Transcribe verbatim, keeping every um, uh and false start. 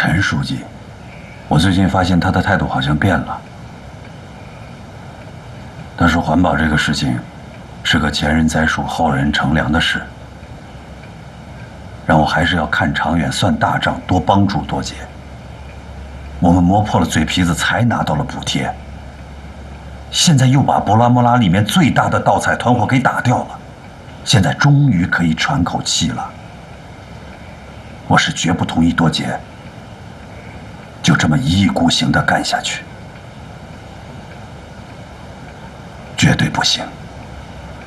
陈书记，我最近发现他的态度好像变了。他说环保这个事情是个前人栽树后人乘凉的事，让我还是要看长远算大账，多帮助多节。我们磨破了嘴皮子才拿到了补贴，现在又把博拉莫拉里面最大的盗采团伙给打掉了，现在终于可以喘口气了。我是绝不同意多节就这么一意孤行地干下去，绝对不行。